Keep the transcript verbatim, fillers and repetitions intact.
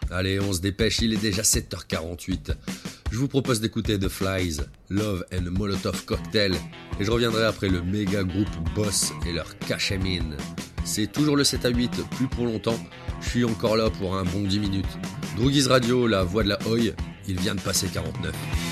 Allez, on se dépêche, il est déjà sept heures quarante-huit. Je vous propose d'écouter The Flies, Love and Molotov Cocktail, et je reviendrai après le méga groupe Boss et leur Cash Em In. C'est toujours le sept à huit, plus pour longtemps, je suis encore là pour un bon dix minutes. Droogies Radio, la voix de la Oi, il vient de passer quarante-neuf.